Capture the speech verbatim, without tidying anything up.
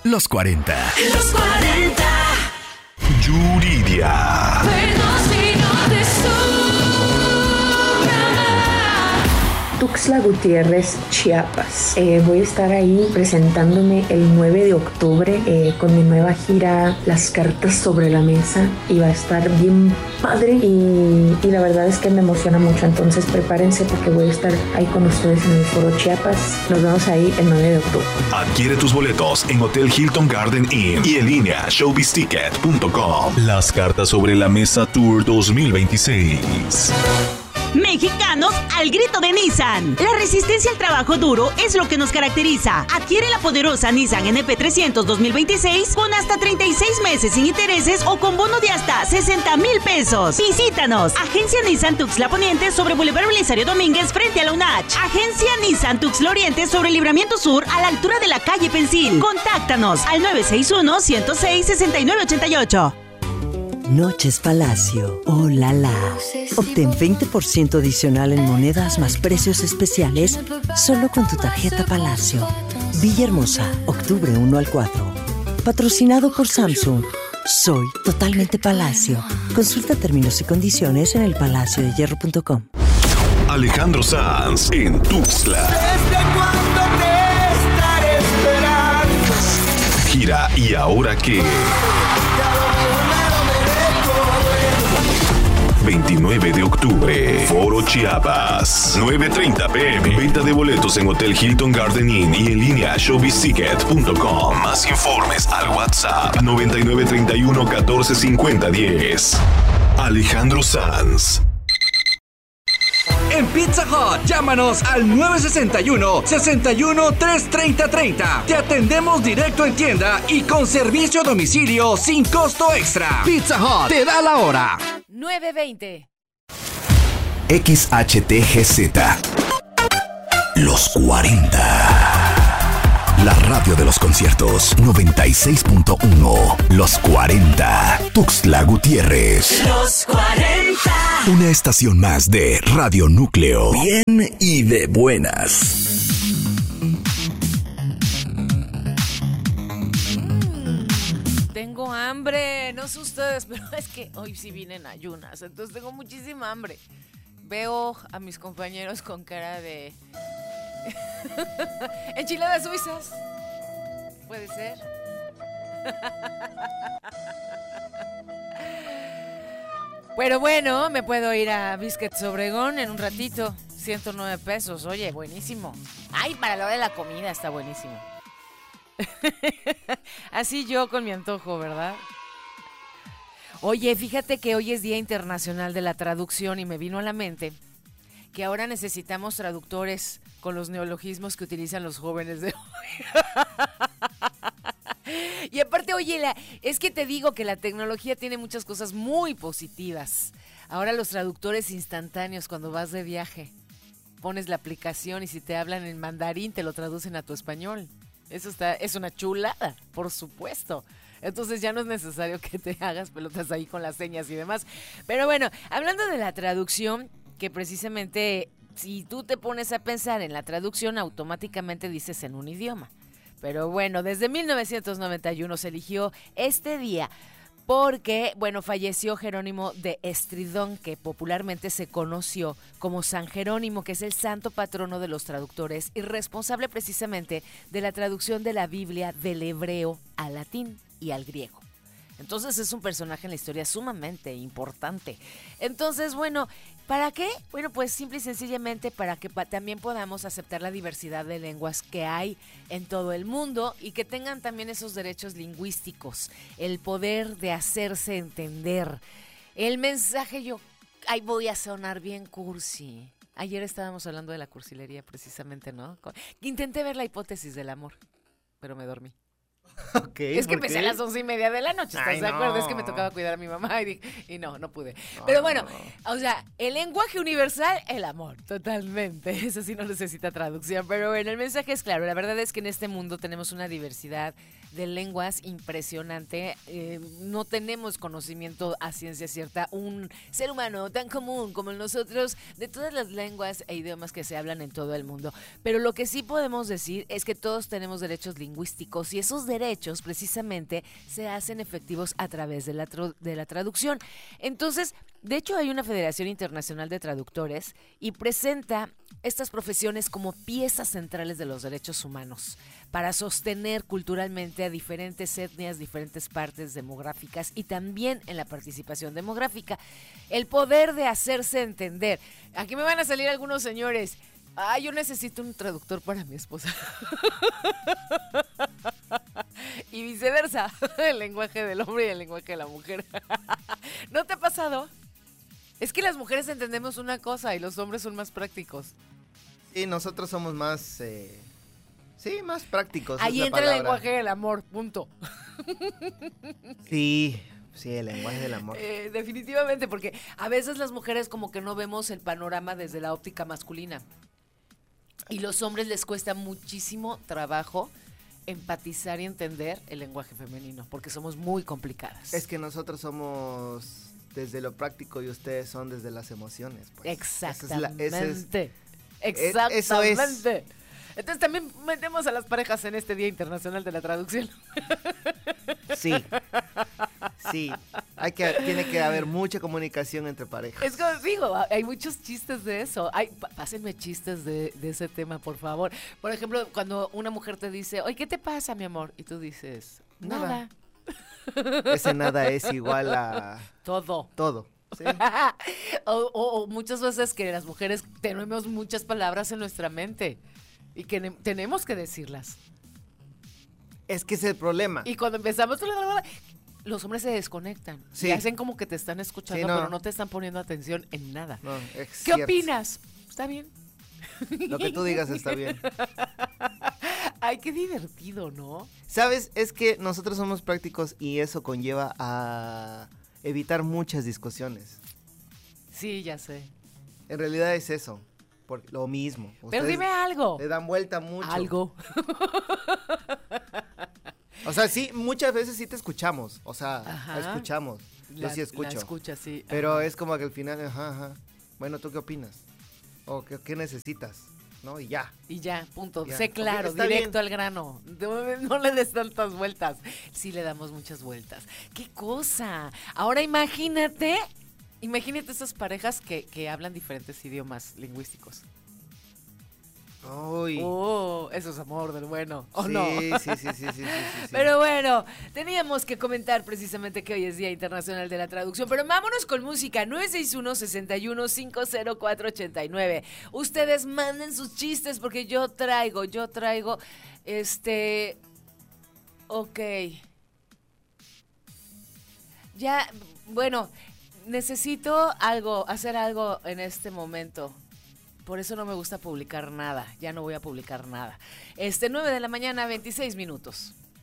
Los cuarenta. Los cuarenta. Yuridia. Perdón si no te Tuxtla Gutiérrez, Chiapas. Eh, voy a estar ahí presentándome el nueve de octubre eh, con mi nueva gira Las Cartas sobre la Mesa y va a estar bien padre y, y la verdad es que me emociona mucho, entonces prepárense porque voy a estar ahí con ustedes en el Foro Chiapas. Nos vemos ahí el nueve de octubre. Adquiere tus boletos en Hotel Hilton Garden Inn y en línea showbiz ticket punto com. Las Cartas sobre la Mesa Tour dos mil veintiséis. Mexicanos al grito de Nissan. La resistencia al trabajo duro es lo que nos caracteriza. Adquiere la poderosa Nissan N P trescientos dos mil veintiséis con hasta treinta y seis meses sin intereses o con bono de hasta sesenta mil pesos. Visítanos. Agencia Nissan Tuxtla Poniente sobre Boulevard Belisario Domínguez frente a la UNACH. Agencia Nissan Tuxtla Oriente sobre Libramiento Sur a la altura de la calle Pensil. Contáctanos al nueve seis uno, ciento seis, sesenta y nueve ochenta y ocho. Noches Palacio. ¡Oh, la la! Obtén veinte por ciento adicional en monedas más precios especiales solo con tu tarjeta Palacio. Villahermosa, octubre uno al cuatro. Patrocinado por Samsung. Soy totalmente Palacio. Consulta términos y condiciones en el palacio de hierro punto com. Alejandro Sanz en Tuxtla. ¿Desde cuándo te estaré esperando? Gira ¿Y ahora qué? veintinueve de octubre, Foro Chiapas, nueve treinta pm. Venta de boletos en Hotel Hilton Garden Inn y en línea showbiz ticket punto com. Más informes al WhatsApp noventa y nueve treinta y uno catorce cincuenta diez. Alejandro Sanz. En Pizza Hut, llámanos al nueve sesenta y uno, sesenta y uno, tres treinta treinta. Te atendemos directo en tienda y con servicio a domicilio sin costo extra. Pizza Hut te da la hora. nueve veinte. X H T G Z. Los cuarenta. La radio de los conciertos noventa y seis punto uno. Los cuarenta. Tuxtla Gutiérrez. Los cuarenta. Una estación más de Radio Núcleo. Bien y de buenas. Tengo hambre, no sé ustedes, pero es que hoy sí vine en ayunas, entonces tengo muchísima hambre. Veo a mis compañeros con cara de enchiladas suizas. ¿Puede ser? Pero bueno, me puedo ir a Biscuits Obregón en un ratito. ciento nueve pesos, oye, buenísimo. Ay, para la hora de la comida está buenísimo. Así yo con mi antojo, ¿verdad? Oye, fíjate que hoy es Día Internacional de la Traducción y me vino a la mente que ahora necesitamos traductores con los neologismos que utilizan los jóvenes de hoy. Y aparte, oye, la, es que te digo que la tecnología tiene muchas cosas muy positivas. Ahora los traductores instantáneos cuando vas de viaje, pones la aplicación y si te hablan en mandarín te lo traducen a tu español. Eso está, es una chulada, por supuesto. Entonces ya no es necesario que te hagas pelotas ahí con las señas y demás. Pero bueno, hablando de la traducción, que precisamente si tú te pones a pensar en la traducción, automáticamente dices en un idioma. Pero bueno, desde mil novecientos noventa y uno se eligió este día porque, bueno, falleció Jerónimo de Estridón, que popularmente se conoció como San Jerónimo, que es el santo patrono de los traductores y responsable precisamente de la traducción de la Biblia del hebreo al latín y al griego. Entonces es un personaje en la historia sumamente importante. Entonces, bueno, ¿para qué? Bueno, pues simple y sencillamente para que pa- también podamos aceptar la diversidad de lenguas que hay en todo el mundo y que tengan también esos derechos lingüísticos, el poder de hacerse entender. El mensaje, yo, ay, voy a sonar bien cursi. Ayer estábamos hablando de la cursilería precisamente, ¿no? Intenté ver la hipótesis del amor, pero me dormí. Okay, es que ¿por empecé qué? a las once y media de la noche, ¿estás Ay, de acuerdo? no. Es que me tocaba cuidar a mi mamá y, dije, y no, no pude. No, Pero bueno, no. o sea, el lenguaje universal, el amor, totalmente. Eso sí no necesita traducción. Pero bueno, el mensaje es claro. La verdad es que en este mundo tenemos una diversidad de lenguas impresionante. Eh, no tenemos conocimiento a ciencia cierta. Un ser humano tan común como nosotros, de todas las lenguas e idiomas que se hablan en todo el mundo. Pero lo que sí podemos decir es que todos tenemos derechos lingüísticos y esos derechos derechos precisamente se hacen efectivos a través de la, tro- de la traducción. Entonces, de hecho hay una Federación Internacional de Traductores y presenta estas profesiones como piezas centrales de los derechos humanos para sostener culturalmente a diferentes etnias, diferentes partes demográficas y también en la participación demográfica. El poder de hacerse entender. Aquí me van a salir algunos señores. Ah, yo necesito un traductor para mi esposa. Y viceversa, el lenguaje del hombre y el lenguaje de la mujer. ¿No te ha pasado? Es que las mujeres entendemos una cosa y los hombres son más prácticos. Sí, nosotros somos más, eh, sí, más prácticos. Ahí entra el lenguaje del amor, punto. Sí, sí, el lenguaje del amor. Eh, definitivamente, porque a veces las mujeres como que no vemos el panorama desde la óptica masculina. Y los hombres les cuesta muchísimo trabajo empatizar y entender el lenguaje femenino, porque somos muy complicadas. Es que nosotros somos desde lo práctico y ustedes son desde las emociones. Pues. Exactamente. Esa es la, ese es, Exactamente. Eso es. Entonces también metemos a las parejas en este Día Internacional de la Traducción. Sí, sí, hay que, tiene que haber mucha comunicación entre parejas. Es como digo, hay muchos chistes de eso. Ay, pásenme chistes de, de ese tema, por favor. Por ejemplo, cuando una mujer te dice, oye, ¿qué te pasa, mi amor? Y tú dices, nada. nada. Ese nada es igual a... Todo. Todo. Sí. o, o, o muchas veces que las mujeres tenemos muchas palabras en nuestra mente y que ne- tenemos que decirlas. Es que ese es el problema. Y cuando empezamos, los hombres se desconectan. Sí. Y hacen como que te están escuchando, Sí, no. pero no te están poniendo atención en nada. No, es ¿Qué cierto. opinas? ¿Está bien? Lo que tú digas está bien. Ay, qué divertido, ¿no? ¿Sabes? Es que nosotros somos prácticos y eso conlleva a evitar muchas discusiones. Sí, ya sé. En realidad es eso. Por lo mismo. Pero Ustedes dime algo. le dan vuelta mucho. Algo. O sea, sí, muchas veces sí te escuchamos. O sea, Ajá. la escuchamos. Yo La- sí escucho. La escucha, sí. Pero Ajá. es como que al final, ajá, ajá. Bueno, ¿tú qué opinas? ¿O qué, qué necesitas? ¿No? Y ya. Y ya, punto. Ya. Sé claro, Ok, está directo bien. al grano. No, no le des tantas vueltas. Sí le damos muchas vueltas. ¡Qué cosa! Ahora imagínate, imagínate esas parejas que, que hablan diferentes idiomas lingüísticos. Uy. Oh, eso es amor del bueno, ¿o sí, no? Sí, sí, sí, sí, sí, sí, sí. Pero bueno, teníamos que comentar precisamente que hoy es Día Internacional de la Traducción, pero vámonos con música, nueve seis uno, seis uno, cinco cero cuatro ocho nueve. Ustedes manden sus chistes porque yo traigo, yo traigo, este, ok. Ya, bueno, necesito algo, hacer algo en este momento. Por eso no me gusta publicar nada. Ya no voy a publicar nada. Este, nueve de la mañana, veintiséis minutos.